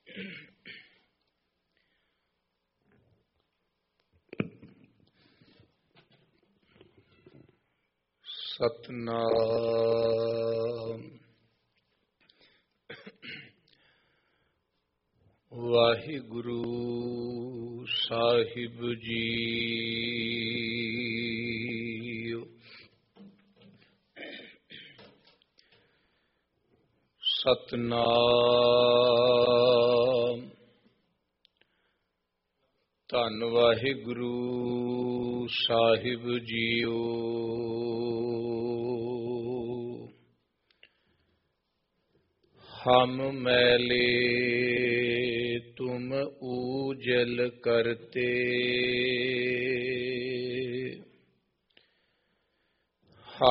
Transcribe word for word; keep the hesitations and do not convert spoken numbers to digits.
ਸਤਨਾਮ ਵਾਹਿਗੁਰੂ ਸਾਹਿਬ ਜੀ। ਸਤਨਾਮ ਧੰਨ ਵਾਹਿਗੁਰੂ ਸਾਹਿਬ ਜੀਓ। ਹਮ ਮੈਲੇ ਤੁਮ ਊਜਲ ਕਰਤੇ,